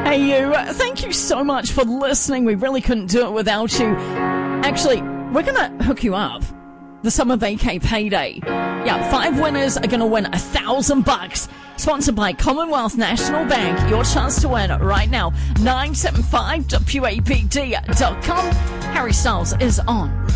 Hey you, thank you so much for listening. We really couldn't do it without you. Actually, we're gonna hook you up. The Summer Vacay Payday. Yeah, 5 winners are gonna win $1,000. Sponsored by Commonwealth National Bank. Your chance to win right now. 975wapd.com. Harry Styles is on